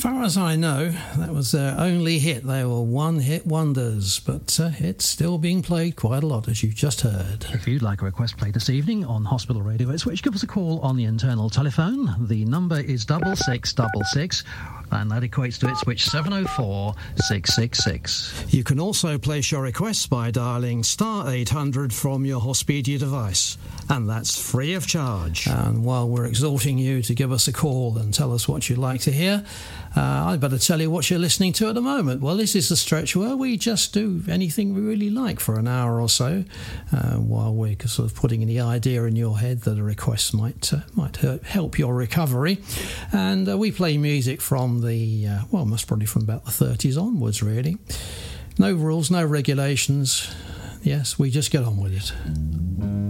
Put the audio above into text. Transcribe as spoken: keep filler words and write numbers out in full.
far as I know, that was their only hit. They were one-hit wonders, but uh, it's still being played quite a lot, as you just heard. If you'd like a request played this evening on Hospital Radio Ipswich, give us a call on the internal telephone. The number is double six double six, and that equates to Ipswich seven oh four six six six. You can also place your requests by dialling star eight hundred from your Hospedia device, and that's free of charge. And while we're exhorting you to give us a call and tell us what you'd like to hear, uh, I'd better tell you what you're listening to at the moment. Well, this is the stretch where we just do anything we really like for an hour or so, uh, while we're sort of putting the idea in your head that a request might uh, might help your recovery. And uh, we play music from the, uh, well, most probably from about the thirties onwards, really. No rules, no regulations. Yes, we just get on with it.